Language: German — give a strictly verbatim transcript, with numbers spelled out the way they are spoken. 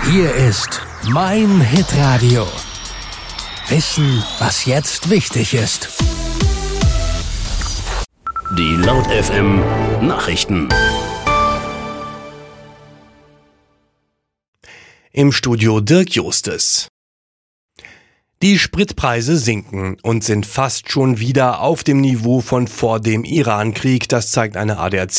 Hier ist mein Hitradio. Wissen, was jetzt wichtig ist. Die Laut F M Nachrichten. Im Studio Dirk Justes. Die Spritpreise sinken und sind fast schon wieder auf dem Niveau von vor dem Iran-Krieg. Das zeigt eine A D A C